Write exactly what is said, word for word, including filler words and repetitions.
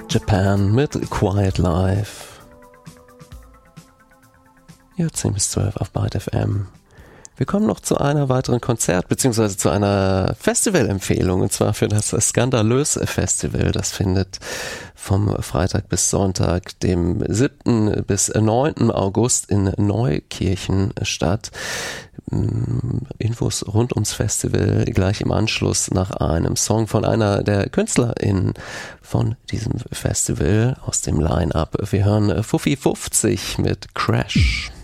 Japan mit Quiet Life. Ja, zehn bis zwölf auf Byte F M. Wir kommen noch zu einer weiteren Konzert- bzw. zu einer Festivalempfehlung, und zwar für das Skandalös Festival. Das findet vom Freitag bis Sonntag, dem siebten bis neunten August in Neukirchen statt. Infos rund ums Festival gleich im Anschluss nach einem Song von einer der KünstlerInnen von diesem Festival aus dem Line-Up. Wir hören Fuffi fünfzig mit Crash.